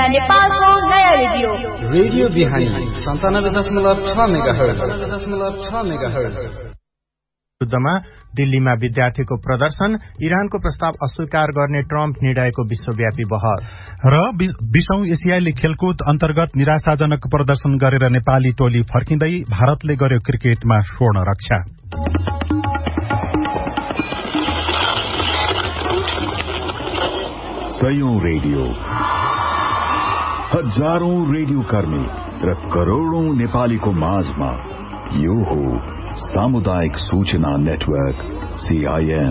नेपालको नयाँ रेडियो बिहानी 97.6 मेगाहर्ज। विरुद्धमा दिल्लीमा विद्यार्थीको प्रदर्शन, इरानको प्रस्ताव अस्वीकार गर्ने ट्रम्प निर्णयको विश्वव्यापी बहस र 20औं एसियाली खेलकुद अन्तर्गत निराशाजनक प्रदर्शन गरेर नेपाली टोली फर्किँदै भारतले गर्यो क्रिकेटमा स्वर्ण रक्षा। सयौं रेडियो, हजारौं रेडियो कर्मी र करोड़ौं नेपालीको माझमा यो हो सामुदायिक सूचना नेटवर्क CIN।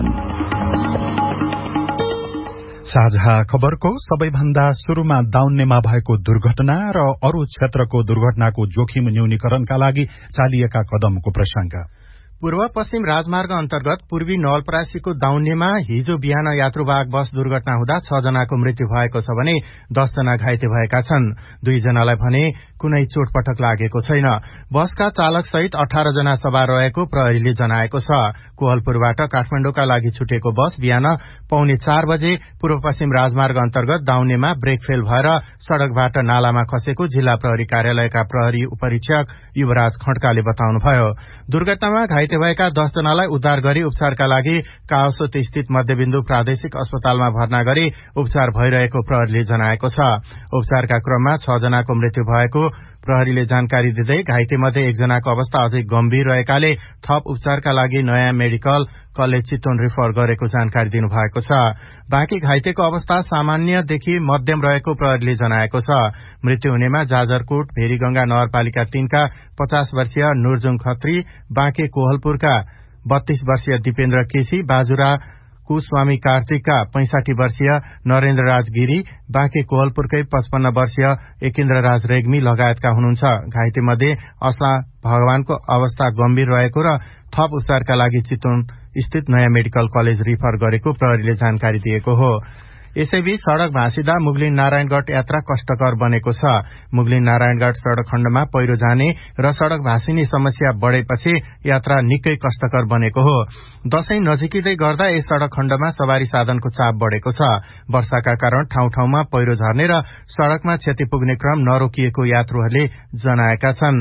साझा खबरको सबैभन्दा शुरूमा दाउन्नेमा भएको दुर्घटना र अरू क्षेत्रको दुर्घटनाको जोखिम न्यूनीकरणका लागि चालिएका कदमको प्रसंग। पूर्व पश्चिम राजमार्ग अन्तर्गत पूर्वी नवलपरासीको दाउन्नेमा हिजो बिहान यात्रुवाहक बस दुर्घटना हुँदा 6 जनाको मृत्यु भएको छ भने 10 जना घाइते भएका छन्। 2 जनालाई भने कुनै चोटपटक लागेको छैन। बसका चालक सहित 18 जना सवार रहेको प्रहरीले जनाएको छ। कोहलपुरबाट काठमाडौँका लागि छुटेको बस बिहान 3:45 बजे पूर्व पश्चिम राजमार्ग अन्तर्गत दाउन्नेमा ब्रेक फेल भएर सड़कबाट नालामा खसेको जिल्ला प्रहरी कार्यालयका प्रहरी उपरीक्षक युवराज खड्काले बताउनुभयो। दुर्घटनामा घाइते भएका 10 जनालाई उद्धार गरी उपचारका लागि काओसोत स्थित मध्यबिन्दु प्रादेशिक अस्पतालमा भर्ना गरी उपचार भइरहेको प्रहरीले जनाएको छ। उपचारका क्रममा 6 जनाको मृत्यु भएको प्रहरीले जानकारी दिँदै घाइतेमध्ये 1 जनाको अवस्था अझै गम्भीर रहेकाले थप उपचारका लागि नयाँ मेडिकल कलेज चितवन रेफर गरेको जानकारी दिनुभएको छ। बाँकी घाइतेको अवस्था सामान्यदेखि मध्यम रहेको प्रहरीले जनाएको छ। मृत्यु हुनेमा जाजरकोट भेरीगंगा नगरपालिका 3 का 50 वर्षीय नुरजुङ खत्री, बाँके कोहलपुरका 32 वर्षीय दिपेन्द्र केसी, बाजुरा कुस्वामी कार्तिकका 65 वर्षीय नरेन्द्र राज गिरी, बाँके कोहलपुरकै 55 वर्षीय एकेन्द्र राज रेग्मी लगायतका हुनुहुन्छ। घाइतेमध्ये असला भगवानको अवस्था गम्भीर रहेको र थप उपचारका लागि चितवन स्थित नयाँ मेडिकल कलेज रिफर गरेको प्रहरीले जानकारी दिएको हो। यसैबीच सड़क भाँसिदा मुगलिन नारायणगढ़ यात्रा कष्टकर बनेको छ। मुगलिन नारायणगढ़ सड़क खण्डमा पहिरो जाने र सड़क भाँसिने समस्या बढ़ेपछि यात्रा निकै कष्टकर बनेको हो। दशैं नजिकिँदै गर्दा यस सड़क खण्डमा सवारी साधनको चाप बढ़ेको छ। वर्षाका कारण ठाउँ ठाउँमा पहिरो झर्ने र सड़कमा क्षति पुग्ने क्रम नरोकिएको यात्रुहरूले जनाएका छन्।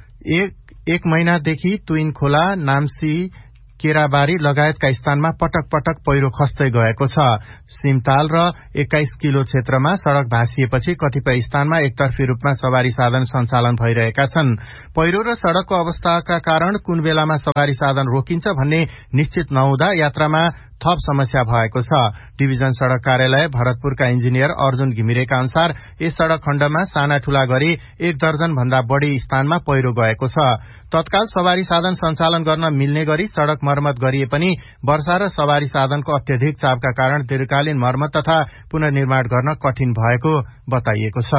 एक महिनादेखि तुइन खोला, नाम्सी, केराबारी लगायतका स्थानमा पटक पटक पहिरो खस्दै गएको छ। सिमताल र 21 किलो क्षेत्रमा सड़क भाँसिएपछि कतिपय स्थानमा एकतर्फी रूपमा सवारी साधन सञ्चालन भइरहेका छन्। पहिरो र सड़कको अवस्थाका कारण कुन बेलामा सवारी साधन रोकिन्छ भन्ने निश्चित नहुँदा यात्रामा थप समस्या भएको छ। डिभिजन सड़क कार्यालय भरतपुरका इन्जिनियर अर्जुन घिमिरेका अनुसार यस सड़क खण्डमा साना ठूला गरी 1 दर्जन भन्दा बढ़ी स्थानमा पहिरो गएको छ। तत्काल सवारी साधन सञ्चालन गर्न मिल्ने गरी सड़क मर्मत गरिए पनि वर्षा र सवारी साधनको अत्यधिक चापका कारण दीर्घकालीन मर्मत तथा पुनर्निर्माण गर्न कठिन भएको बताइएको छ।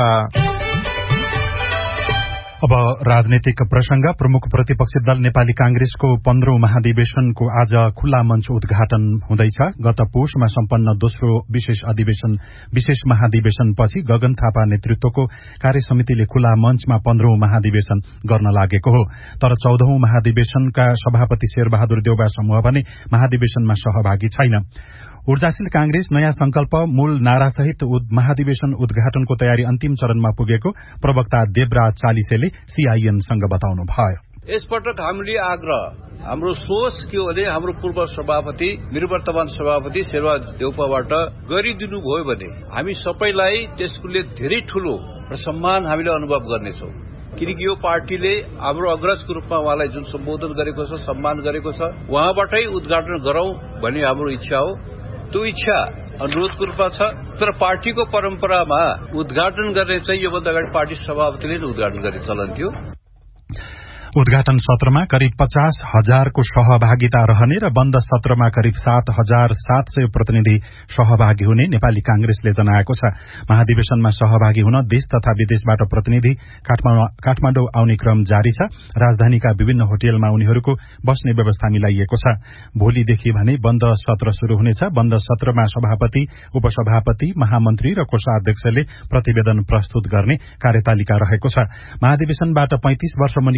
अब राजनीतिक प्रसंग। प्रमुख प्रतिपक्षी दल नेपाली कांग्रेसको 15औं महाधिवेशनको आज खुल्ला मञ्च उद्घाटन हुँदैछ। गत पौषमा सम्पन्न दोस्रो विशेष महाधिवेशनपछि गगन थापा नेतृत्वको कार्यसमितिले खुल्ला मञ्चमा 15औं महाधिवेशन गर्न लागेको हो। तर 14औं महाधिवेशनका सभापति शेरबहादुर देउबा समूह भने महाधिवेशनमा सहभागी छैन। ऊर्जाशील कांग्रेस नयाँ संकल्प मूल नारासहित महाधिवेशन उद्घाटनको तयारी अन्तिम चरणमा पुगेको प्रवक्ता देवराज चालिसेले CIN-सँग बताउनुभयो। यसपटक हामीले हाम्रो सोच के हो भने हाम्रो पूर्व सभापति निवर्तमान सभापति शेरबहादुर देउपाबाट गरिदिनु भयो भने हामी सबैलाई त्यसले धेरै ठूलो सम्मान हामीले अनुभव गर्नेछौं। किनकि यो पार्टीले हाम्रो अग्रजको रूपमा उहाँलाई जुन सम्बोधन गरेको छ, सम्मान गरेको छ, उहाँबाटै उद्घाटन गरौं भन्ने हाम्रो इच्छा हो। त्यो इच्छा अनुरोधको रूपमा छ। तर पार्टीको परम्परामा उद्घाटन गर्ने चाहिँ योभन्दा अगाडि पार्टी सभापतिले नै उद्घाटन गर्ने चलन थियो। उद्घाटन सत्रमा करिब 50,000 को सहभागिता रहने र बन्द सत्रमा करिब 7,700 प्रतिनिधि सहभागी हुने नेपाली कांग्रेसले जनाएको छ। महाधिवेशनमा सहभागी हुन देश तथा विदेशबाट प्रतिनिधि काठमाडौँ आउने क्रम जारी छ। राजधानीका विभिन्न होटलमा उनीहरूको बस्ने व्यवस्था मिलाइएको छ। भोलिदेखि भने बन्द सत्र शुरू हुनेछ। बन्द सत्रमा सभापति, उपसभापति, महामन्त्री र कोषाध्यक्षले प्रतिवेदन प्रस्तुत गर्ने कार्यतालिका रहेको छ। महाधिवेशनबाट 35 वर्ष मुनिका कम्तीमा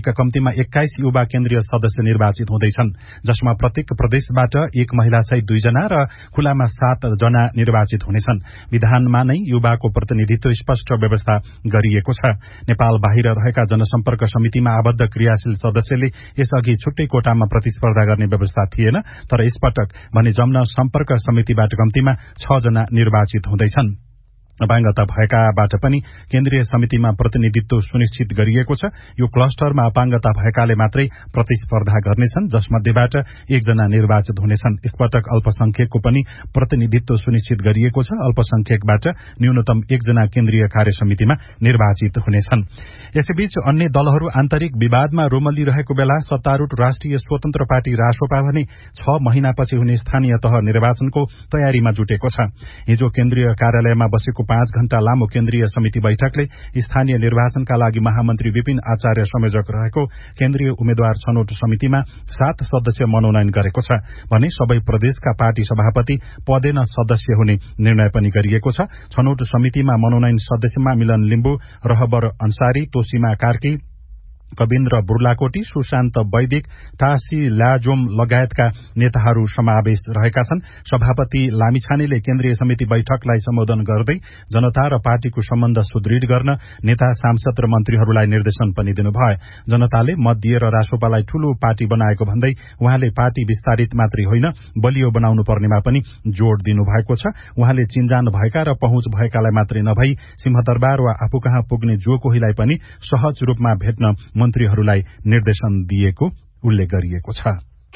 नेपालमा 21 युवा केन्द्रीय सदस्य निर्वाचित हुँदैछन्, जसमा प्रत्येक प्रदेशबाट 1 महिला सहित 2 जना र खुलामा 7 जना निर्वाचित हुनेछन्। विधानमा नै युवाको प्रतिनिधित्व स्पष्ट व्यवस्था गरिएको छ। नेपाल बाहिर रहेका जनसम्पर्क समितिमा आबद्ध क्रियाशील सदस्यले यसअघि छुट्टै कोटामा प्रतिस्पर्धा गर्ने व्यवस्था थिएन, तर यसपटक भने जम्न सम्पर्क समितिबाट कम्तीमा 6 जना निर्वाचित हुँदैछन्। अपाङ्गता भएकाबाट पनि केन्द्रीय समितिमा प्रतिनिधित्व सुनिश्चित गरिएको छ। यो क्लस्टरमा अपाङ्गता भएकाले मात्रै प्रतिस्पर्धा गर्नेछन्, जसमध्येबाट 1 जना निर्वाचित हुनेछन्। यसपटक अल्पसंख्यकको पनि प्रतिनिधित्व सुनिश्चित गरिएको छ। अल्पसंख्यकबाट न्यूनतम 1 जना केन्द्रीय कार्य समितिमा निर्वाचित हुनेछन्। यसैबीच अन्य दलहरू आन्तरिक विवादमा रोमलिरहेको बेला सत्तारूढ़ राष्ट्रिय स्वतन्त्र पार्टी रासोपा भने 6 महिनापछि हुने स्थानीय तह निर्वाचनको तयारीमा जुटेको छ। हिजो केन्द्रीय कार्यालयमा बसेको 5 घण्टा लामो केन्द्रीय समिति बैठकले स्थानीय निर्वाचनका लागि महामन्त्री विपिन आचार्य संयोजक रहेको केन्द्रीय उम्मेद्वार छनौट समितिमा 7 सदस्य मनोनयन गरेको छ भने सबै प्रदेशका पार्टी सभापति पदेन सदस्य हुने निर्णय पनि गरिएको छ। छनौट समितिमा मनोनयन सदस्यमा मिलन लिम्बू, रहबर अन्सारी, तोसीमा कार्की, कविन्द्र बुर्लाकोटी, सुशान्त वैदिक, टासी लाजोम लगायतका नेताहरू समावेश रहेका छन्। सभापति लामिछानेले केन्द्रीय समिति बैठकलाई सम्बोधन गर्दै जनता र पार्टीको सम्बन्ध सुदृढ गर्न नेता, सांसद र मन्त्रीहरूलाई निर्देशन पनि दिनुभयो। जनताले मत दिएर रासोपालाई ठूलो पार्टी बनाएको भन्दै उहाँले पार्टी विस्तारित मात्रै होइन बलियो बनाउनु पर्नेमा पनि जोड़ दिनुभएको छ। उहाँले चिन्जान भएका र पहुँच भएकालाई मात्रै नभई सिंहदरबार वा आफू कहाँ पुग्ने जो कोहीलाई पनि सहज रूपमा भेट्न मन्त्रीहरूलाई निर्देशन दिएको उल्लेख गरिएको छ।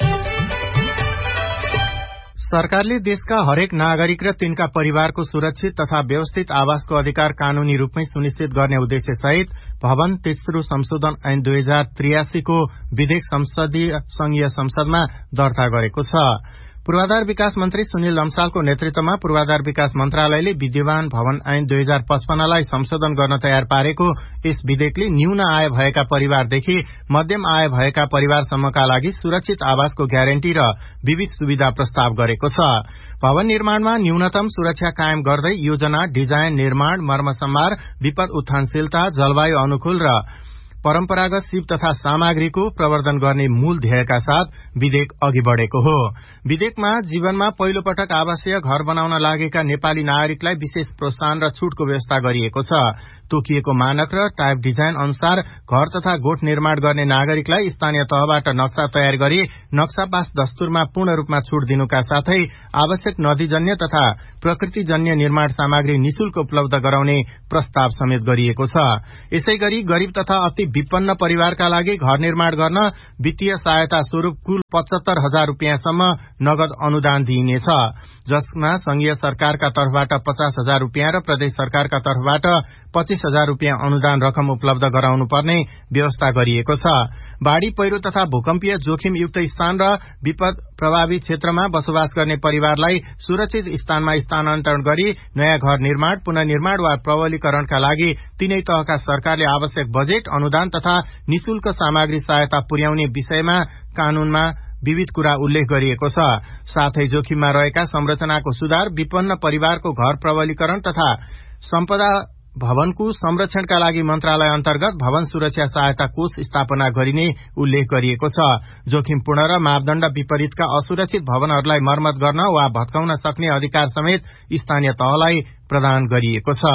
सरकारले देशका हरेक नागरिक र तिनका परिवारको सुरक्षित तथा व्यवस्थित आवासको अधिकार कानूनी रूपमै सुनिश्चित गर्ने उद्देश्यसहित भवन तेस्रो संशोधन ऐन 2083 को विधेयक संसदीय संघीय संसदमा दर्ता गरेको छ। पूर्वाधार विकास मन्त्री सुनिल लम्सालको नेतृत्वमा पूर्वाधार विकास मन्त्रालयले विद्यमान भवन ऐन 2055 लाई संशोधन गर्न तयार पारेको यस विधेयकले न्यून आय भएका परिवारदेखि मध्यम आय भएका परिवारसम्मका लागि सुरक्षित आवासको ग्यारेन्टी र विविध सुविधा प्रस्ताव गरेको छ। भवन निर्माणमा न्यूनतम सुरक्षा कायम गर्दै योजना, डिजाइन, निर्माण, मर्मसम्मार, विपद उत्थानशीलता, जलवायु अनुकूल र परम्परागत शिव तथा सामग्रीको प्रवर्धन गर्ने मूल ध्येयका साथ विधेयक अघि बढ़ेको हो। विधेयकमा जीवनमा पहिलो पटक आवासीय घर बनाउन लागेका नेपाली नागरिकलाई विशेष प्रोत्साहन र छूटको व्यवस्था गरिएको छ। तोकिएको मानक र टाइप डिजाइन अनुसार घर तथा गोठ निर्माण गर्ने नागरिकलाई स्थानीय तहबाट नक्सा तयार गरी नक्सा पास दस्तुरमा पूर्ण रूपमा छूट दिनुका साथै आवश्यक नदीजन्य तथा प्रकृतिजन्य निर्माण सामग्री निशुल्क उपलब्ध गराउने प्रस्ताव समेत गरिएको छ। यसैगरी गरीब तथा अति विपन्न परिवारका लागि घर निर्माण गर्न वित्तीय सहायता स्वरूप कुल 75,000 रूपियाँसम्म नगद अनुदान दिइनेछ, जसमा संघीय सरकारका तर्फबाट 50,000 रूपियाँ र प्रदेश सरकारका तर्फबाट 25,000 रूपियाँ अनुदान रकम उपलब्ध गराउनु पर्ने व्यवस्था गरिएको छ। बाढ़ी, पहिरो तथा भूकम्पीय जोखिमयुक्त स्थान र विपद प्रभावित क्षेत्रमा बसोबास गर्ने परिवारलाई सुरक्षित स्थानमा स्थानान्तरण गरी नयाँ घर निर्माण, पुनर्निर्माण वा प्रबलीकरणका लागि तीनै तहका सरकारले आवश्यक बजेट, अनुदान तथा निशुल्क सामग्री सहायता पुर्याउने विषयमा कानूनमा विविध कुरा उल्लेख गरिएको छ। साथै जोखिममा रहेका संरचनाको सुधार, विपन्न परिवारको घर प्रबलीकरण तथा सम्पदा भवनको संरक्षणका लागि मन्त्रालय अन्तर्गत भवन सुरक्षा सहायता कोष स्थापना गरिने उल्लेख गरिएको छ। जोखिमपूर्ण र मापदण्ड विपरीतका असुरक्षित भवनहरूलाई मर्मत गर्न वा भत्काउन सक्ने अधिकार समेत स्थानीय तहलाई प्रदान गरिएको छ।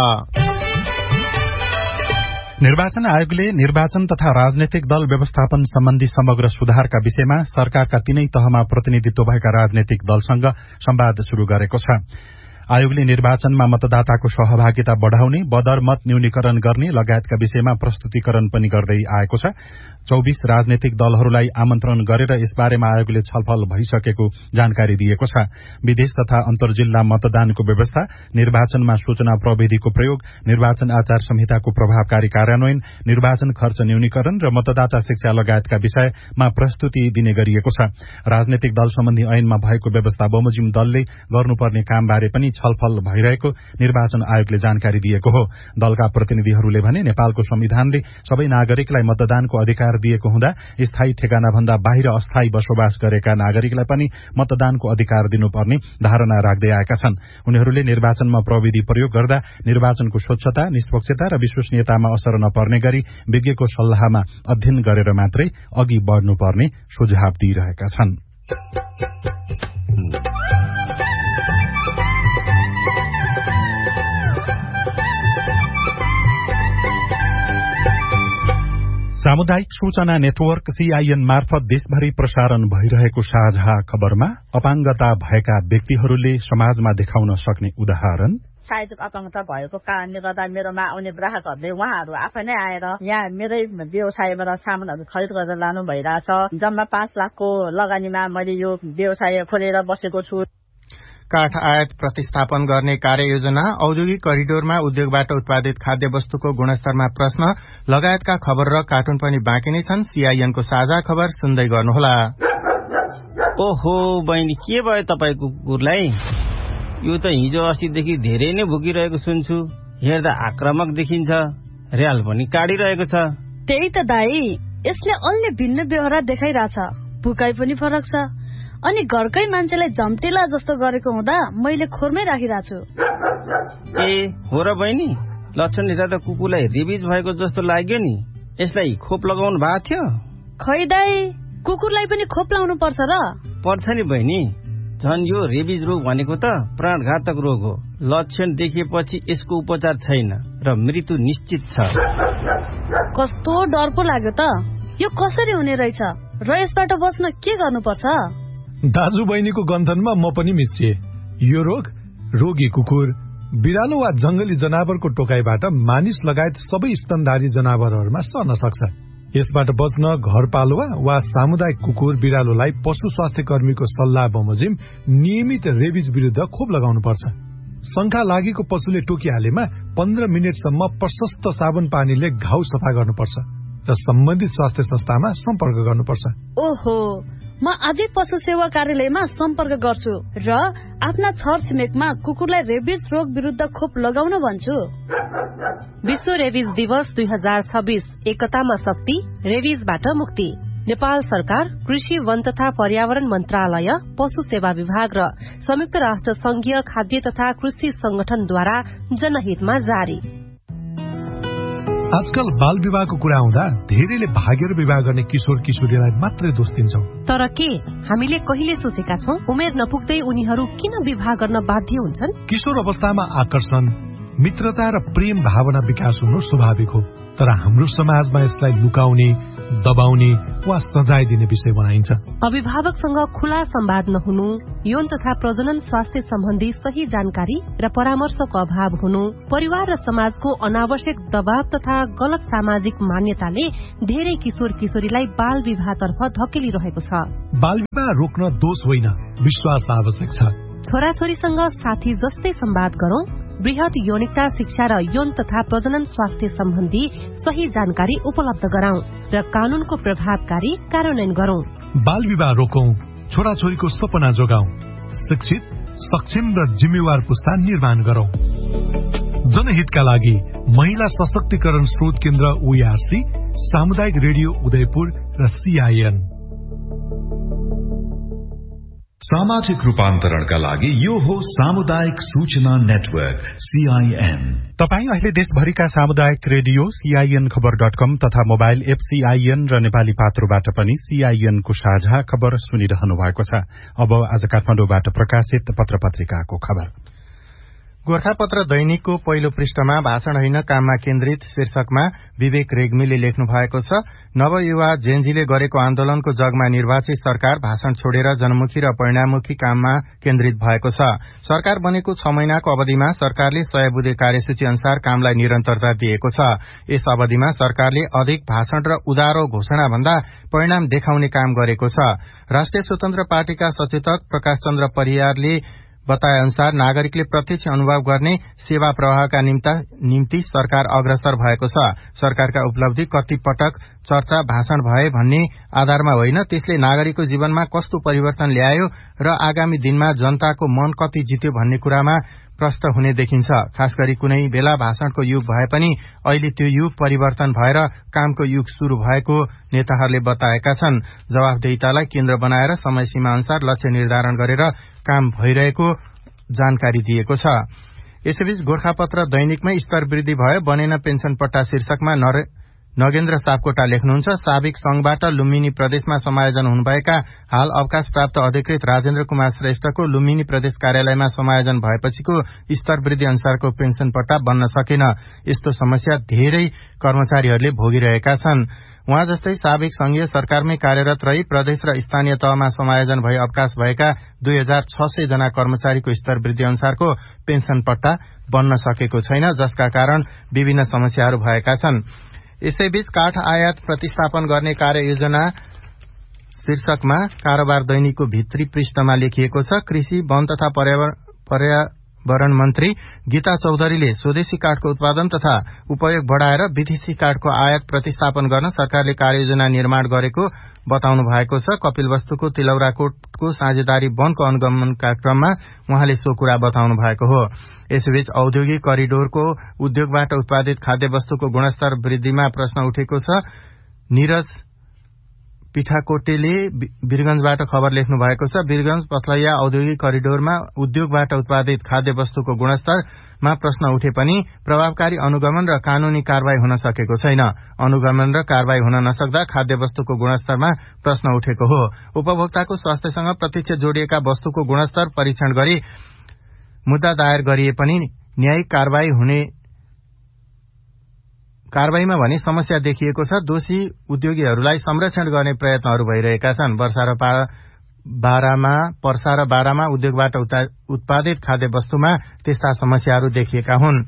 निर्वाचन आयोगले निर्वाचन तथा राजनैतिक दल व्यवस्थापन सम्बन्धी समग्र सुधारका विषयमा सरकारका तीनै तहमा प्रतिनिधित्व भएका राजनैतिक दलसँग संवाद शुरू गरेको छ। आयोगले निर्वाचनमा मतदाताको सहभागिता बढ़ाउने, बदर मत न्यूनीकरण गर्ने लगायतका विषयमा प्रस्तुतिकरण पनि गर्दै आएको छ। 24 राजनैतिक दलहरूलाई आमन्त्रण गरेर यसबारेमा आयोगले छलफल भइसकेको जानकारी दिएको छ। विदेश तथा अन्तर्जिल्ला मतदानको व्यवस्था, निर्वाचनमा सूचना प्रविधिको प्रयोग, निर्वाचन आचार संहिताको प्रभावकारी कार्यान्वयन, निर्वाचन खर्च न्यूनीकरण र मतदाता शिक्षा लगायतका विषयमा प्रस्तुति दिने गरिएको छ। राजनैतिक दल सम्बन्धी ऐनमा भएको व्यवस्था बमोजिम दलले गर्नुपर्ने कामबारे पनि छलफल भइरहेको निर्वाचन आयोगले जानकारी दिएको हो। दलका प्रतिनिधिहरूले भने नेपालको संविधानले सबै नागरिकलाई मतदानको अधिकार दिएको हुँदा स्थायी ठेगाना भन्दा बाहिर अस्थायी बसोबास गरेका नागरिकलाई पनि मतदानको अधिकार दिनुपर्ने धारणा राख्दै आएका छन्। उनीहरूले निर्वाचनमा प्रविधि प्रयोग गर्दा निर्वाचनको स्वच्छता, निष्पक्षता र विश्वसनीयतामा असर नपर्ने गरी विज्ञको सल्लाहमा अध्ययन गरेर मात्रै अघि बढ्नुपर्ने सुझाव दिइरहेका छन्। सामुदायिक सूचना नेटवर्क सीआईएन मार्फत देशभरि प्रसारण भइरहेको साझा खबरमा अपाङ्गता भएका व्यक्तिहरूले समाजमा देखाउन सक्ने उदाहरण, शारीरिक अपाङ्गता भएको कारणले गर्दा मेरोमा आउने ग्राहकहरूले उहाँहरू आफै नै आएर यहाँ मेरै व्यवसायबाट सामानहरू खरिद गरेर लानु भइरहेछ। जम्मा 5 लाखको लगानीमा मैले यो व्यवसाय खोलेर बसेको छु। काठ आयात प्रतिस्थापन गर्ने कार्ययोजना, औद्योगिक करिडोरमा उद्योगबाट उत्पादित खाद्य वस्तुको गुणस्तरमा प्रश्न लगायतका खबर र कार्टुन पनि बाँकी नै छन्। सीआईएनको साझा खबर सुन्दै गर्नुहोला। ओहो बहिनी, के भयो तपाईको कुकुरलाई? यो त हिजो अस्तिदेखि धेरै नै भुकिरहेको सुन्छु। हेर्दा आक्रामक देखिन्छ, र्याल पनि काटिरहेको छ। त्यही त दाई, यसले अन्य भिन्न व्यवहार देखाइरहेछ। भुकाइ पनि फरक छ अनि घरकै मान्छेलाई झम्टेला जस्तो गरेको हुँदा मैले खोरमै राखिरहेको छु। ए हो र बहिनी, लक्षण हेर्दा त कुकुरलाई रेबिज भएको जस्तो लाग्यो नि। यसलाई खोप लगाउनु भएको थियो? खै दाई, कुकुरलाई पनि खोप लाउनु पर्छ र? पर्छ नि बहिनी, झन् यो रेबिज रोग भनेको त प्राणघातक रोग हो। लक्षण देखिएपछि यसको उपचार छैन र मृत्यु निश्चित छ। कस्तो डर पो लाग्यो त। यो कसरी हुने रहेछ र यसबाट बच्न के गर्नुपर्छ? दाजु बहिनीको गन्थनमा म पनि मिसिए। यो रोग रोगी कुकुर, बिरालो वा जंगली जनावरको टोकाइबाट मानिस लगायत सबै स्तनधारी जनावरहरूमा सर्न सक्छ। यसबाट बच्न घरपालुवा वा सामुदायिक कुकुर बिरालोलाई पशु स्वास्थ्य कर्मीको सल्लाह बमोजिम नियमित रेबिज विरुद्ध खोप लगाउनु पर्छ। शंका लागेको पशुले टोकिहालेमा 15 मिनेटसम्म प्रशस्त साबुन पानीले घाउ सफा गर्नुपर्छ र सम्बन्धित स्वास्थ्य संस्थामा सम्पर्क गर्नुपर्छ। ओहो, म आजै पशु सेवा कार्यालयमा सम्पर्क गर्छु र आफ्ना छरछिमेकमा कुकुरलाई रेबिज रोग विरुद्ध खोप लगाउन भन्छु। विश्व रेबिज दिवस 2026, एकतामा शक्ति, रेबिजबाट मुक्ति। नेपाल सरकार, कृषि, वन तथा पर्यावरण मन्त्रालय, पशु सेवा विभाग र संयुक्त राष्ट्र संघीय खाद्य तथा कृषि संगठनद्वारा जनहितमा जारी। आजकल बाल विवाहको कुरा आउँदा धेरैले भागेर विवाह गर्ने किशोर किशोरीलाई मात्रै दोष दिन्छौं। तर के हामीले कहिले सोचेका छौं उमेर नपुग्दै उनीहरू किन विवाह गर्न बाध्य हुन्छन्? किशोर अवस्थामा आकर्षण, मित्रता र प्रेम भावना विकास हुनु स्वाभाविक हो, तर हाम्रो समाजमा यसलाई लुकाउने, दबाउने वा सजाय दिने विषय बनाइन्छ। अभिभावकसँग खुला संवाद नहुनु, यौन तथा प्रजनन स्वास्थ्य सम्बन्धी सही जानकारी र परामर्शको अभाव हुनु, परिवार र समाजको अनावश्यक दबाव तथा गलत सामाजिक मान्यताले धेरै किशोर किशोरीलाई बाल विवाहतर्फ धकेलिरहेको छ। बाल विवाह रोक्न दोष होइन, विश्वास आवश्यक छ। छोराछोरीसँग साथी जस्तै संवाद गरौं, वृहत यौनिकता शिक्षा र यौन तथा प्रजनन स्वास्थ्य सम्बन्धी सही जानकारी उपलब्ध गराउँ र कानूनको प्रभावकारी कार्यान्वयन गरौं। बाल विवाह रोकौं, छोराछोरीको सपना जोगाउँ, शिक्षित, सक्षम र जिम्मेवार पुस्ता निर्माण गरौं। जनहितका लागि महिला सशक्तिकरण स्रोत केन्द्र ओआरसी, सामुदायिक रेडियो उदयपुर र सीआईएन। सामाजिक रूपान्तरणका लागि यो हो सामुदायिक सूचना नेटवर्क सीआईएन। तपाईँ अहिले देशभरिका सामुदायिक रेडियो CINखबर.com तथा मोबाइल एप CIN र नेपाली पात्रोबाट पनि CIN को साझा खबर सुनिरहनु भएको छ। अब आज काठमाडौँबाट प्रकाशित पत्र पत्रिकाको खबर। गोर्खापत्र दैनिकको पहिलो पृष्ठमा भाषण होइन काममा केन्द्रित शीर्षकमा विवेक रेग्मीले लेख्नु भएको छ। नवयुवा जेनजीले गरेको आन्दोलनको जगमा निर्वाचित सरकार भाषण छोडेर जनमुखी र परिणाममुखी काममा केन्द्रित भएको छ। सरकार बनेको 6 महिनाको अवधिमा सरकारले 100 बुँदे कार्यसूची अनुसार कामलाई निरन्तरता दिएको छ। यस अवधिमा सरकारले अधिक भाषण र उदारो घोषणा भन्दा परिणाम देखाउने काम गरेको छ। राष्ट्रिय स्वतन्त्र पार्टीका सचेतक प्रकाश चन्द्र परियारले बताए अनुसार नागरिकले प्रत्यक्ष अनुभव गर्ने सेवा प्रवाहका निम्ति सरकार अग्रसर भएको छ। सरकारका उपलब्धि कति पटक चर्चा भाषण भए भन्ने आधारमा होइन, त्यसले नागरिकको जीवनमा कस्तो परिवर्तन ल्यायो र आगामी दिनमा जनताको मन कति जित्यो भन्ने कुरामा प्रष्ट हुने देखिन्छ। खास गरी कुनै बेला भाषणको युग भए पनि अहिले त्यो युग परिवर्तन भएर कामको युग शुरू भएको नेताहरूले बताएका छन्। जवाफदेहितालाई केन्द्र बनाएर समय सीमा अनुसार लक्ष्य निर्धारण गरेर काम भइरहेको जानकारी दिएको छ। यसैबीच गोरखापत्र दैनिकमै स्तर वृद्धि भयो, बनेन पेन्सन पट्टा शीर्षकमा नगेन्द्र सापकोटा लेख्नुहुन्छ, साबिक संघबाट लुम्बिनी प्रदेशमा समायोजन हुनुभएका हाल अवकाश प्राप्त अधिकृत राजेन्द्र कुमार श्रेष्ठको लुम्बिनी प्रदेश कार्यालयमा समायोजन भएपछिको स्तर वृद्धि अनुसारको पेन्सन पट्टा बन्न सकेन। यस्तो समस्या धेरै कर्मचारीहरूले भोगिरहेका छन्। उहाँ जस्तै साबिक संघीय सरकारमै कार्यरत रही प्रदेश र स्थानीय तहमा समायोजन भई अवकाश भएका 2600 जना कर्मचारीको स्तर वृद्धि अनुसारको पेन्सन पट्टा बन्न सकेको छैन, जसका कारण विभिन्न समस्याहरू भएका छन्। यसैबीच काठ आयात प्रतिस्थापन गर्ने कार्ययोजना शीर्षकमा कारोबार दैनिकको भित्री पृष्ठमा लेखिएको छ, कृषि वन तथा पर्यावरण मन्त्री गीता चौधरीले स्वदेशी काठको उत्पादन तथा उपयोग बढाएर विदेशी काठको आयात प्रतिस्थापन गर्न सरकारले कार्ययोजना निर्माण गरेको बताउनु भएको छ। कपिलवस्तुको तिलौराकोटको साझेदारी वनको अनुगमनका क्रममा उहाँले सो कुरा बताउनु भएको हो। यसैबीच औद्योगिक करिडोरको उद्योगबाट उत्पादित खाद्य वस्तुको गुणस्तर वृद्धिमा प्रश्न उठेको छ। निरज पिठाकोटेले वीरगंजबाट खबर लेख्नु भएको छ। वीरगंज पथलैया औद्योगिक करिडोरमा उद्योगबाट उत्पादित खाद्य वस्तुको गुणस्तरमा प्रश्न उठे पनि प्रभावकारी अनुगमन र कानूनी कारवाही हुन सकेको छैन। अनुगमन र कारवाही हुन नसक्दा खाद्य वस्तुको गुणस्तरमा प्रश्न उठेको हो। उपभोक्ताको स्वास्थ्यसँग प्रत्यक्ष जोडिएका वस्तुको गुणस्तर परीक्षण गरी मुद्दा दायर गरिए पनि न्यायिक कारवाहीमा भने समस्या देखिएको छ। दोषी उद्योगीहरूलाई संरक्षण गर्ने प्रयत्नहरू भइरहेका छन्। पर्सा र बारामा उद्योगबाट उत्पादित खाद्य वस्तुमा त्यस्ता समस्याहरू देखिएका हुन्।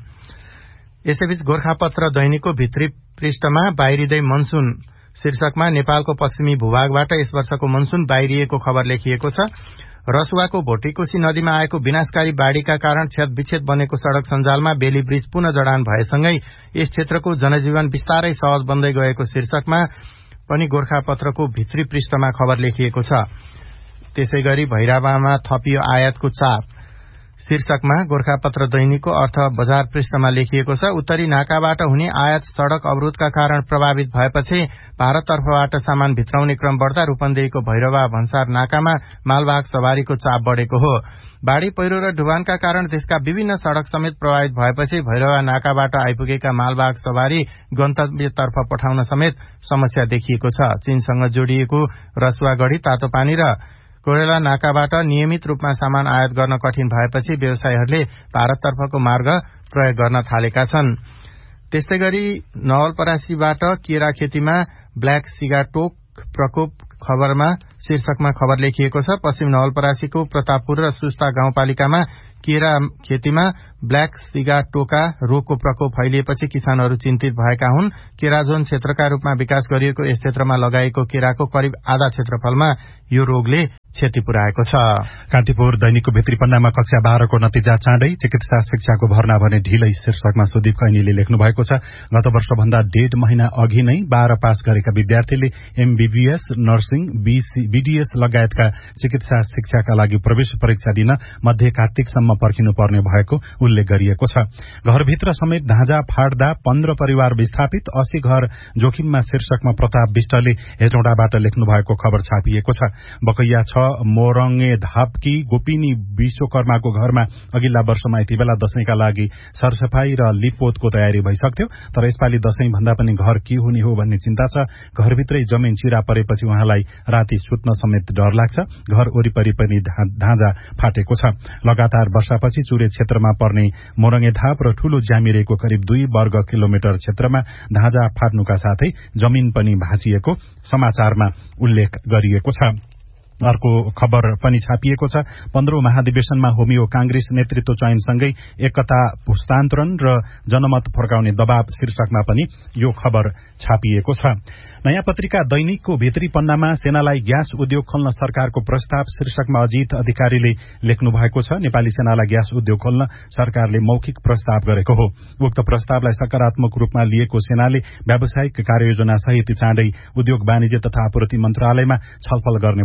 यसैबीच गोरखापत्र दैनिकको भित्री पृष्ठमा बाहिरिँदै मनसून शीर्षकमा नेपालको पश्चिमी भूभागबाट यस वर्षको मनसून बाहिरिएको खबर लेखिएको छ। रसुवाको भोटीकोशी नदीमा आएको विनाशकारी बाढ़ीका कारण क्षतविक्षत बनेको सड़क सञ्जालमा बेली ब्रिज पुनः जडान भएसँगै यस क्षेत्रको जनजीवन बिस्तारै सहज बन्दै गएको शीर्षकमा पनि गोरखापत्रको भित्री पृष्ठमा खबर लेखिएको छ। त्यसैगरी भैरवामा थपियो आयातको चाप शीर्षकमा गोरखापत्र दैनिकको अर्थ बजार पृष्ठमा लेखिएको छ। उत्तरी नाकाबाट हुने आयात सड़क अवरोधका कारण प्रभावित भएपछि भारततर्फबाट सामान भित्राउने क्रम बढ़दा रूपन्देहीको भैरवा भन्सार नाकामा मालवाहक सवारीको चाप बढ़ेको हो। बाढ़ी पहिरो र डुबानका कारण देशका विभिन्न सड़क समेत प्रभावित भएपछि भैरवा नाकाबाट आइपुगेका मालवाहक सवारी गन्तव्यतर्फ पठाउन समेत समस्या देखिएको छ। चीनसँग जोडिएको रसुवागढ़ी तातोपानी र कोरेला नाकाबाट नियमित रूपमा सामान आयात गर्न कठिन भएपछि व्यवसायीहरूले भारततर्फको मार्ग प्रयोग गर्न थालेका छन्। त्यस्तै गरी नवलपरासीबाट केरा खेतीमा ब्ल्याक सिगाटोक प्रकोप खबरमा शीर्षकमा खबर लेखिएको छ। पश्चिम नवलपरासीको प्रतापपुर र सुस्ता गाउँपालिकामा केरा खेतीमा ब्ल्याक सिगाटोका रोगको प्रकोप फैलिएपछि किसानहरू चिन्तित भएका हुन्। केरा जोन क्षेत्रका रूपमा विकास गरिएको यस क्षेत्रमा लगाइएको केराको करिब आधा क्षेत्रफलमा यो रोगले क्षति पुर्याएको छ। कान्तिपुर दैनिकको भित्री पन्नामा कक्षा 12 को नतिजा चाँडै चिकित्सा शिक्षाको भर्ना भने ढिलै शीर्षकमा सुदीप कैनीले लेख्नु भएको छ। गत वर्षभन्दा 1.5 महिना अघि नै 12 पास गरेका विद्यार्थीले एमबीबीएस, नर्सिङ, बीडीएस लगायतका चिकित्सा शिक्षाका लागि प्रवेश परीक्षा दिन मध्य कार्तिकसम्म पर्खिनु पर्ने भएको उल्लेख गरिएको छ। घरभित्र समेत ढाँजा फाट्दा 15 परिवार विस्थापित, 80 घर जोखिममा शीर्षकमा प्रताप विष्टले हेटौँडाबाट लेख्नु भएको खबर छापिएको छ। बकैया 6 मोरङ्गे धापकी गोपिनी विश्वकर्माको घरमा अघिल्ला वर्षमा यति बेला दशैंका लागि सरसफाई र लिपपोतको तयारी भइसक्थ्यो, तर यसपालि दशैं भन्दा पनि घर के हुने हो भन्ने चिन्ता छ। घरभित्रै जमिन चिरा परेपछि उहाँलाई राति सुत्न समेत डर लाग्छ। घर वरिपरि पनि ढाँजा फाटेको छ। लगातार वर्षापछि चुरे क्षेत्रमा पर्ने मोरङ्गे धाप र ठूलो ज्यामिरेको करिब 2 वर्ग किलोमिटर क्षेत्रमा ढाँजा फाट्नुका साथै जमिन पनि भाँचिएको समाचारमा उल्लेख गरिएको छ। अर्को खबर पनि छापिएको छ। 15औं महाधिवेशनमा होमियो कांग्रेस नेतृत्व चयनसँगै एकता हस्तान्तरण र जनमत फर्काउने दबाव शीर्षकमा पनि यो खबर छापिएको छ। नयाँ पत्रिका दैनिकको भित्री पन्नामा सेनालाई ग्यास उद्योग खोल्न सरकारको प्रस्ताव शीर्षकमा अजित अधिकारीले लेख्नु भएको छ। नेपाली सेनालाई ग्यास उद्योग खोल्न सरकारले मौखिक प्रस्ताव गरेको हो। उक्त प्रस्तावलाई सकारात्मक रूपमा लिएको सेनाले व्यावसायिक कार्ययोजना सहित चाँडै उद्योग वाणिज्य तथा आपूर्ति मन्त्रालयमा छलफल गर्ने भएको छ।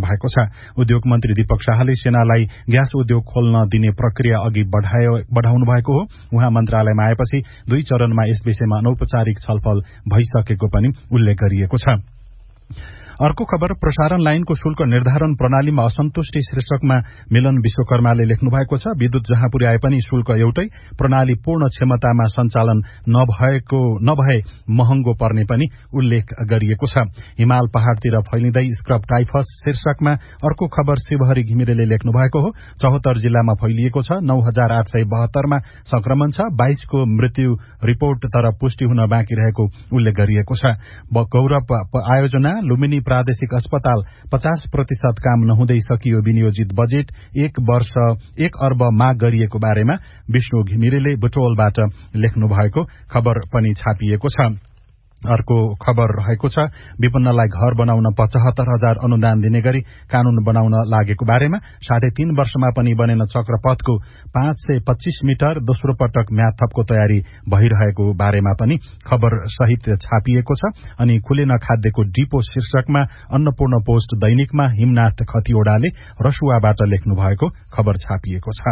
उद्योग मन्त्री दीपक शाहले सेनालाई ग्यास उद्योग खोल्न दिने प्रक्रिया अघि बढ़ाउनु भएको हो। उहाँ मन्त्रालयमा आएपछि 2 चरणमा यस विषयमा अनौपचारिक छलफल भइसकेको पनि उल्लेख गरिएको छ। अर्को खबर प्रसारण लाइनको शुल्क निर्धारण प्रणालीमा असन्तुष्टि शीर्षकमा मिलन विश्वकर्माले लेख्नु भएको छ। विद्युत जहाँ पुर्याए पनि शुल्क एउटै, प्रणाली पूर्ण क्षमतामा सञ्चालन नभए महँगो पर्ने पनि उल्लेख गरिएको छ। हिमाल पहाड़तिर फैलिँदै स्क्रब टाइफस शीर्षकमा अर्को खबर शिवहरि घिमिरेले लेख्नु भएको हो। 74 जिल्लामा फैलिएको छ। 9872 मा संक्रमण छ। 22 को मृत्यु रिपोर्ट तर पुष्टि हुन बाँकी रहेको उल्लेख गरिएको छ। गौरव आयोजना लुम्बिनी प्रादेशिक अस्पताल 50% काम नहुँदै सकियो। विनियोजित बजेट 1 वर्ष 1 अर्ब माग गरिएको बारेमा विष्णु घिमिरेले बुटोलबाट लेख्नु भएको खबर पनि छापिएको छ। अर्को खबर रहेको छ विपन्नलाई घर बनाउन 75,000 अनुदान दिने गरी कानून बनाउन लागेको बारेमा। 3.5 वर्षमा पनि बनेन चक्रपथको 525 मिटर दोस्रो पटक म्याद थपको तयारी भइरहेको बारेमा पनि खबर सहित छापिएको छ। अनि खुलेन खाद्यको डिपो शीर्षकमा अन्नपूर्ण पोस्ट दैनिकमा हिमनाथ खतिवड़ाले रसुवाबाट लेख्नु भएको खबर छापिएको छ।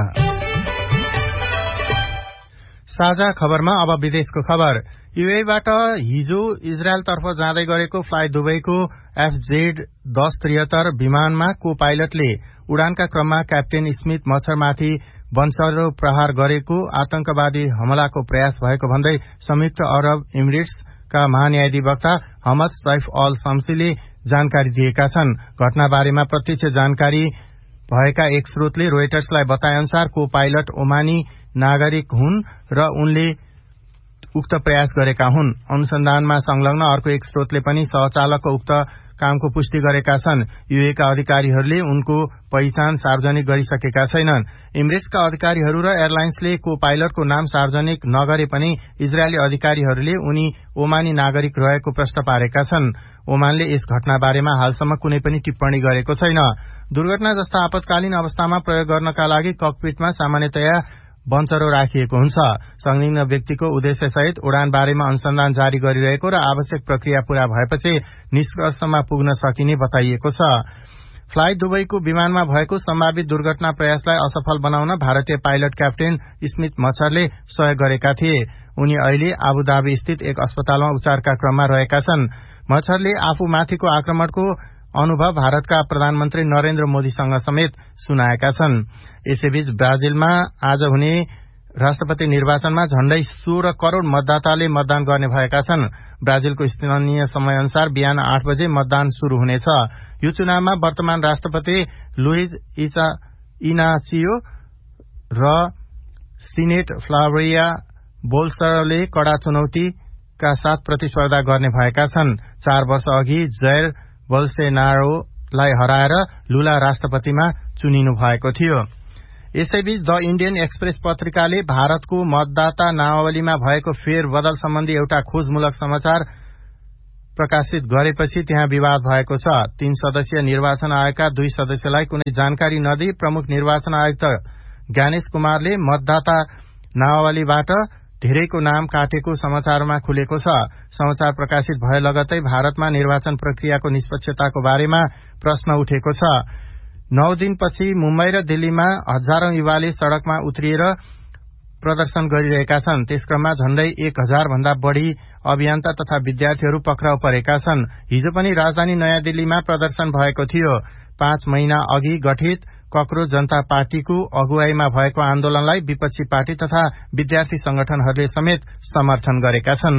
साझा खबरमा अब विदेशको खबर। यूएईबाट हिजो इजरायलतर्फ जाँदै गरेको फ्लाइ दुबईको FZ-1073 विमानमा को पाइलटले उडानका क्रममा क्याप्टेन स्मिथ मच्छरमाथि वंशरो प्रहार गरेको आतंकवादी हमलाको प्रयास भएको भन्दै संयुक्त अरब इमिरेट्सका महान्यायाधिवक्ता हमद सैफ अल शम्सीले जानकारी दिएका छन्। घटनाबारेमा प्रत्यक्ष जानकारी भएका एक स्रोतले रोयटर्सलाई बताए अनुसार को पाइलट ओमानी नागरिक हुन् र उनले उक्त प्रयास गरेका हुन्। अनुसन्धानमा संलग्न अर्को एक स्रोतले पनि सहचालकको उक्त कामको पुष्टि गरेका छन्। यूएईका अधिकारीहरूले उनको पहिचान सार्वजनिक गरिसकेका छैनन्। इमिरेट्सका अधिकारीहरू र एयरलाइन्सले को पाइलटको नाम सार्वजनिक नगरे पनि इजरायली अधिकारीहरूले उनी ओमानी नागरिक रहेको प्रश्न पारेका छन्। ओमानले यस घटनाबारेमा हालसम्म कुनै पनि टिप्पणी गरेको छैन। दुर्घटना जस्ता आपतकालीन अवस्थामा प्रयोग गर्नका लागि ककपिटमा सामान्यतया वंशरो राखिएको हुन्छ। संलग्न व्यक्तिको उद्देश्यसहित उडान बारेमा अनुसन्धान जारी गरिरहेको र आवश्यक प्रक्रिया पूरा भएपछि निष्कर्षमा पुग्न सकिने बताइएको छ। फ्लाइ दुबईको विमानमा भएको सम्भावित दुर्घटना प्रयासलाई असफल बनाउन भारतीय पाइलट क्याप्टेन स्मिथ मच्छरले सहयोग गरेका थिए। उनी अहिले आबुधाबी स्थित एक अस्पतालमा उपचारका क्रममा रहेका छन्। मच्छरले आफूमाथिको आक्रमणको अनुभव भारतका प्रधानमन्त्री नरेन्द्र मोदीसँग समेत सुनाएका छन्। यसैबीच ब्राजिलमा आज हुने राष्ट्रपति निर्वाचनमा झण्डै 16 करोड़ मतदाताले मतदान गर्ने भएका छन्। ब्राजिलको स्थानीय समय अनुसार बिहान 8 बजे मतदान शुरू हुनेछ। यो चुनावमा वर्तमान राष्ट्रपति लुइज इनाचियो र सिनेट फ्लाभिया बोल्सोनारोले कड़ा चुनौतीका साथ प्रतिस्पर्धा गर्ने भएका छन्। 4 वर्ष अघि जैर बोल्सोनारोलाई हराएर लुला राष्ट्रपतिमा चुनिनु भएको थियो। यसैबीच द इण्डियन एक्सप्रेस पत्रिकाले भारतको मतदाता नामावलीमा भएको फेरबदल सम्बन्धी एउटा खोजमूलक समाचार प्रकाशित गरेपछि त्यहाँ विवाद भएको छ। 3 सदस्यीय निर्वाचन आयोगका 2 सदस्यलाई कुनै जानकारी नदिई प्रमुख निर्वाचन आयुक्त ज्ञानेश कुमारले मतदाता नामावलीबाट धेरैको नाम काटेको समाचारमा खुलेको छ। समाचार प्रकाशित भए लगतै भारतमा निर्वाचन प्रक्रियाको निष्पक्षताको बारेमा प्रश्न उठेको छ। 9 दिनपछि मुम्बई र दिल्लीमा हजारौं युवाले सड़कमा उत्रिएर प्रदर्शन गरिरहेका छन्। त्यसक्रममा झण्डै 1000 भन्दा बढ़ी अभियन्ता तथा विद्यार्थीहरू पक्राउ परेका छन्। हिजो पनि राजधानी नयाँ दिल्लीमा प्रदर्शन भएको थियो। 5 महिना अघि गठित ककरोच जनता पार्टीको अगुवाईमा भएको आन्दोलनलाई विपक्षी पार्टी तथा विद्यार्थी संगठनहरूले समेत समर्थन गरेका छन्।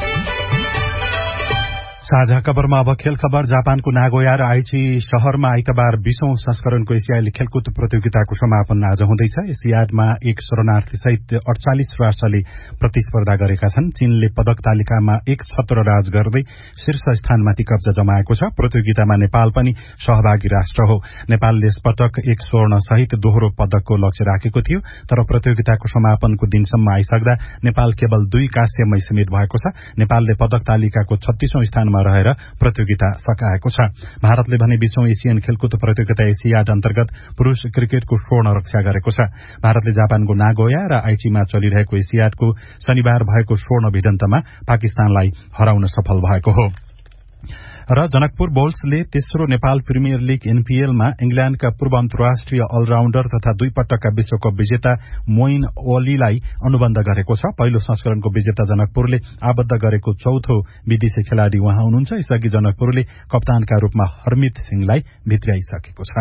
साझा खबरमा अब खेल खबर। जापानको नागोया र आइची शहरमा आइतबार 20औं संस्करणको एसियाली खेलकुद प्रतियोगिताको समापन आज हुँदैछ। एसियाडमा एक शरणार्थी सहित 48 राष्ट्रले प्रतिस्पर्धा गरेका छन्। चीनले पदक तालिकामा एक छत्र राज गर्दै शीर्ष स्थानमाथि कब्जा जमाएको छ। प्रतियोगितामा नेपाल पनि सहभागी राष्ट्र हो। नेपालले यसपटक एक स्वर्ण सहित दोहोरो पदकको लक्ष्य राखेको थियो, तर प्रतियोगिताको समापनको दिनसम्म आइसक्दा नेपाल केवल 2 कांस्यमै सीमित भएको छ। नेपालले पदक तालिकाको 36औं स्थानमा रहेर प्रतियोगिता सकाएको छ। भारतले भने 20औं एसियन खेलकुद प्रतियोगिता एसियाड अन्तर्गत पुरूष क्रिकेटको स्वर्ण रक्षा गरेको छ। भारतले जापानको नागोया र आइचीमा चलिरहेको एसियाडको शनिबार भएको स्वर्ण भिडन्तमा पाकिस्तानलाई हराउन सफल भएको हो। र जनकपुर बोल्सले तेस्रो नेपाल प्रिमियर लीग एनपीएलमा इंग्ल्याण्डका पूर्व अन्तर्राष्ट्रिय अलराउण्डर तथा 2 पटकका विश्वकप विजेता मोइन ओलीलाई अनुबन्ध गरेको छ। पहिलो संस्करणको विजेता जनकपुरले आबद्ध गरेको चौथो विदेशी खेलाड़ी उहाँ हुनुहुन्छ। यसअघि जनकपुरले कप्तानका रूपमा हरमित सिंहलाई भित्र्याइसकेको छ।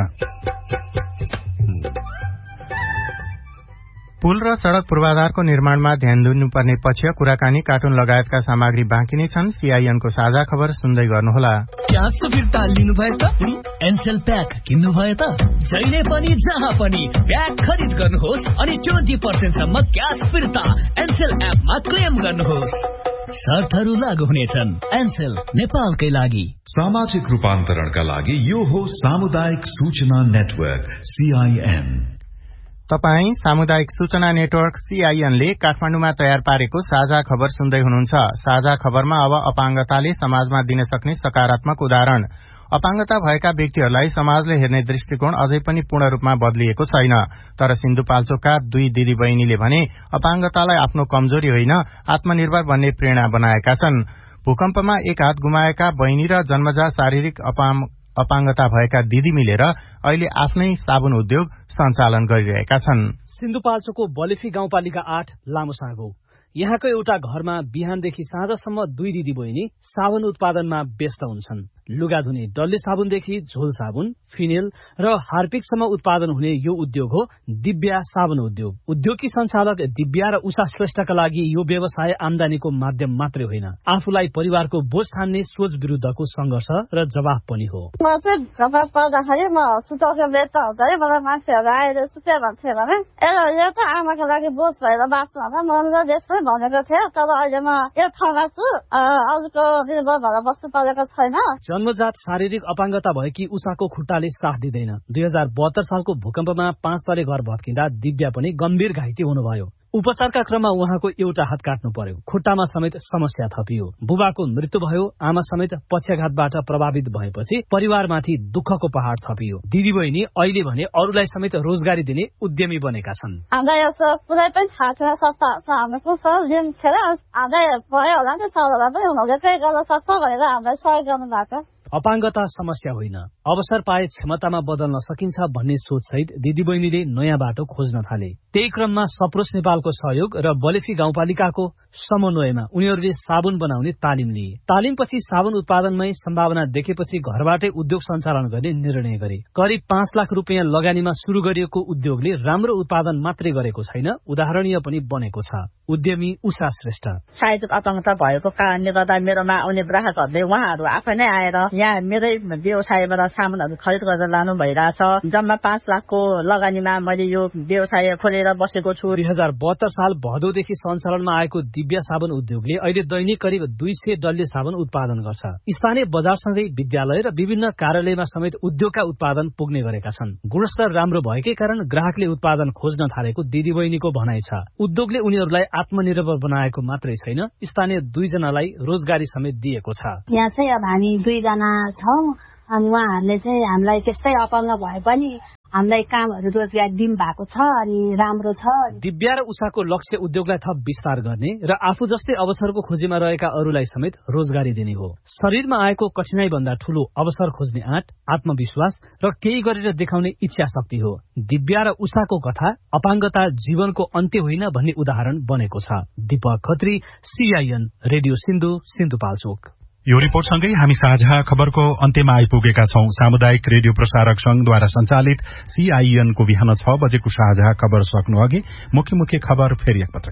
पुल र सड़क पूर्वाधारको निर्माणमा ध्यान दिनुपर्ने पक्ष कुराकानी कार्टुन लगायतका सामग्री बाँकी नै छन्। सीआईएनको साझा खबर सुन्दै गर्नुहोला। क्यासको फिर्ता लिनुभयो त एनसेल प्याक किन्नुभयो त जहिले पनि जहाँ पनि प्याक खरिद गर्नुहोस् अनि 20% सम्म क्यास फिर्ता एनसेल एपमा क्लेम गर्नुहोस्। शर्तहरू लागू हुनेछन्। एनसेल नेपालकै लागि। सामाजिक रूपान्तरणका लागि यो हो सामुदायिक सूचना नेटवर्क सीआईएन। तपाई सामुदायिक सूचना नेटवर्क सीआईएन ले काठमाडौँमा तयार पारेको साझा खबर सुन्दै हुनुहुन्छ। साझा खबरमा अब अपाङ्गताले समाजमा दिन सक्ने सकारात्मक उदाहरण। अपाङ्गता भएका व्यक्तिहरूलाई समाजले हेर्ने दृष्टिकोण अझै पनि पूर्ण रूपमा बदलिएको छैन। तर सिन्धुपाल्चोकका 2 दिदी बहिनीले भने अपाङ्गतालाई आफ्नो कमजोरी होइन आत्मनिर्भर बन्ने प्रेरणा बनाएका छन्। भूकम्पमा एक हात गुमाएका बहिनी र जन्मजात शारीरिक अपाङ्गता भएका दिदी मिलेर अहिले आफ्नै साबुन उद्योग सञ्चालन गरिरहेका छन्। सिन्धुपाल्चोकको बलेफी गाउँपालिका 8 लामोसागो यहाँको एउटा घरमा बिहानदेखि साँझसम्म 2 दिदी बहिनी साबुन उत्पादनमा व्यस्त हुन्छन्। लुगा धुने डल्ले साबुनदेखि झोल साबुन, फिनेल र हार्पिकसम्म उत्पादन हुने यो उद्योग हो दिव्या साबुन उद्योग। उद्योगकी संचालक दिव्या र उषा श्रेष्ठका लागि यो व्यवसाय आमदानीको माध्यम मात्रै होइन, आफूलाई परिवारको बोझ ठान्ने सोच विरुद्धको संघर्ष र जवाफ पनि हो। म चाहिँ जवाब पर्दाखेरि म सुताउको बेच्दा हुँदै मलाई मान्छेहरू आएर सुत्या भन्थे भने यो त आमाको लागि बोझ भएर बाँच्नु होला महँगो देश पनि भनेको थियो। तर अहिले म यो ठाउँमा छु, अरूको निर्भर भएर बस्नु परेको छैन। जन्मजात शारीरिक अपाङ्गता भएकी उषाको खुट्टाले साथ दिँदैन। 2072 सालको भूकम्पमा 5 तले घर भत्किँदा दिव्या पनि गम्भीर घाइते हुनुभयो। उपचारका क्रममा उहाँको एउटा हात काट्नु पर्यो। खुट्टामा समेत समस्या थपियो। बुबाको मृत्यु भयो। आमा समेत पक्षाघातबाट प्रभावित भएपछि परिवारमाथि दुःखको पहाड थपियो। दिदी बहिनी अहिले भने अरूलाई समेत रोजगारी दिने उद्यमी बनेका छन्। हामीलाई यसो पुरै पनि थाहा छैन संस्था हाम्रो कुन लिन छैन। हामीलाई भयो होला नि सरलाई पनि उनीहरूले केही गर्न सक्छ भनेर हामीलाई सहयोग गर्नु भएको। अपाङ्गता समस्या होइन, अवसर पाए क्षमतामा बदल्न सकिन्छ भन्ने सोचसहित दिदीबहिनीले नयाँ बाटो खोज्न थाले। त्यही क्रममा सप्रोस नेपालको सहयोग र बलेफी गाउँपालिकाको समन्वयमा उनीहरूले साबुन बनाउने तालिम लिए। तालिमपछि साबुन उत्पादनमै सम्भावना देखेपछि घरबाटै उद्योग सञ्चालन गर्ने निर्णय गरे। करिब 5 लाख रुपियाँ लगानीमा शुरू गरिएको उद्योगले राम्रो उत्पादन मात्रै गरेको छैन, उदाहरणीय पनि बनेको छ। उद्यमी उषा श्रेष्ठ शारीरिक अपाङ्गता भएको कारणले गर्दा मेरोमा आउने ग्राहकहरूले उहाँहरू आफै नै आएर यहाँ मेरै व्यवसायबाट सामानहरू खरिद गरेर लानु भइरहेछ। जम्मा 5 लाखको लगानीमा मैले यो व्यवसाय खोलेर बसेको छु। 2072 साल भदौदेखि सञ्चालनमा आएको दिव्या साबुन उद्योगले अहिले दैनिक करिब 200 डल्ले साबुन उत्पादन गर्छ। स्थानीय बजारसँगै विद्यालय र विभिन्न कार्यालयमा समेत उद्योगका उत्पादन पुग्ने गरेका छन्। गुणस्तर राम्रो भएकै कारण ग्राहकले उत्पादन खोज्न थालेको दिदीबहिनीको भनाइ छ। उद्योगले उनीहरूलाई आत्मनिर्भर बनाएको मात्रै छैन, स्थानीय 2 जनालाई रोजगारी समेत दिएको छ। यहाँ चाहिँ अब हामी 2 जना छौं अनि उहाँहरूले चाहिँ हामीलाई त्यस्तै अपाङ्ग भए पनि हामीलाई कामहरू रोजगार दिनु भएको छ अनि राम्रो छ। दिव्या र उषाको लक्ष्य उद्योगलाई थप विस्तार गर्ने र आफू जस्तै अवसरको खोजीमा रहेका अरूलाई समेत रोजगारी दिने हो। शरीरमा आएको कठिनाई भन्दा ठूलो अवसर खोज्ने आँट, आत्मविश्वास र केही गरेर देखाउने इच्छा शक्ति हो। दिव्या र उषाको कथा अपाङ्गता जीवनको अन्त्य होइन भन्ने उदाहरण बनेको छ। Deepak Khatri, CIN radio Sindhu, Sindhupalchok. यो रिपोर्टसँगै हामी साझा खबरको अन्त्यमा आइपुगेका छौं। सामुदायिक रेडियो प्रसारक संघद्वारा सञ्चालित सीआईएनको बिहान 6 बजेको साझा खबर सक्नु अघि मुख्य खबर फेरि एकपटक।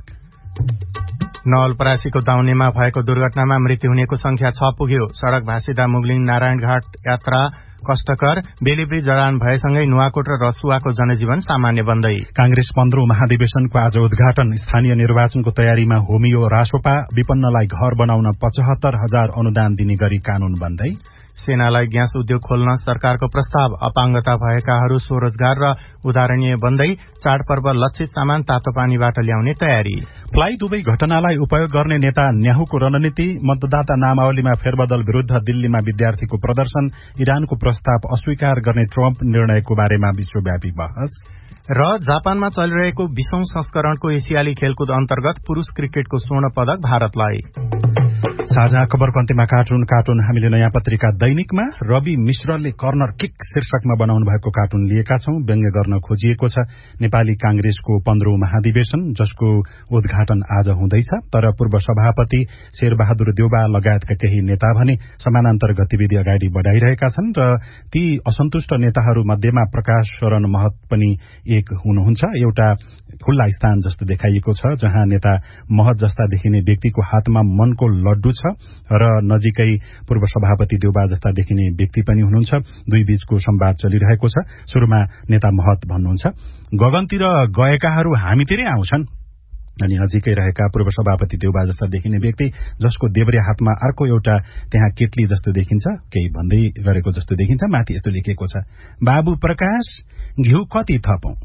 नवलपरासीको दाउनेमा भएको दुर्घटनामा मृत्यु हुनेको संख्या 6 पुग्यो। सड़क भाँसिदा मुगलिङ नारायणघाट यात्रा कष्टकर, बेलिब्री जडान भएसँगै नुवाकोट र रसुवाको जनजीवन सामान्य बन्दै। कांग्रेस 15औं महाधिवेशनको आज उद्घाटन। स्थानीय निर्वाचनको तयारीमा होमियो रासोपा। विपन्नलाई घर बनाउन 75,000 अनुदान दिने गरी कानून बन्दै। सेनालाई ग्यास उद्योग खोल्न सरकारको प्रस्ताव। अपाङ्गता भएकाहरू स्वरोजगार र उदाहरणीय बन्दै। चाडपर्व लक्षित सामान तातो पानीबाट ल्याउने तयारी। फ्लाई दुबई घटनालाई उपयोग गर्ने नेता न्याहुको रणनीति। मतदाता नामावलीमा फेरबदल विरूद्ध दिल्लीमा विद्यार्थीको प्रदर्शन। इरानको प्रस्ताव अस्वीकार गर्ने ट्रम्प निर्णयको बारेमा विश्वव्यापी बहस। र जापानमा चलिरहेको 20औं संस्करणको एसियाली खेलकुद अन्तर्गत पुरूष क्रिकेटको स्वर्ण पदक भारतलाई। साझा खबरको अन्त्यमा कार्टुन हामीले नयाँ पत्रिका दैनिकमा रवि मिश्रले कर्नर किक शीर्षकमा बनाउनु भएको कार्टुन लिएका छौं। व्यङ्ग्य गर्न खोजिएको छ नेपाली कांग्रेसको 15औं महाधिवेशन, जसको उद्घाटन आज हुँदैछ। तर पूर्व सभापति शेरबहादुर देउबा लगायतका केही नेता भने समानान्तर गतिविधि अगाडि बढ़ाइरहेका छन् र ती असन्तुष्ट नेताहरू मध्येमा प्रकाश शरण महत पनि एक हुनुहुन्छ। एउटा खुल्ला स्थान जस्तो देखाइएको छ जहाँ नेता महत जस्ता देखिने व्यक्तिको हातमा मनको लड्डु छ र नजिकै पूर्व सभापति देउबा जस्ता देखिने व्यक्ति पनि हुनुहुन्छ। दुई बीचको संवाद चलिरहेको छ। सुरुमा नेता महत भन्नुहुन्छ, गगनतिर गएकाहरू हामीतिरै आउँछन्। अनि नजिकै रहेका पूर्व सभापति देउबा जस्ता देखिने व्यक्ति, जसको देब्रे हातमा अर्को एउटा त्यहाँ केटली जस्तो देखिन्छ, केही भन्दै गरेको जस्तो देखिन्छ। माथि यस्तो लेखिएको छ, बाबु प्रकाश घिउ कति थपौं।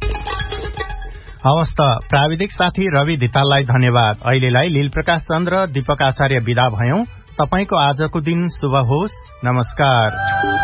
हवस् त, प्राविधिक साथी रवि धिताललाई धन्यवाद। अहिलेलाई लील प्रकाश चन्द्र, दीपक आचार्य विदा भयौं। तपाईको आजको दिन शुभ होस्। नमस्कार।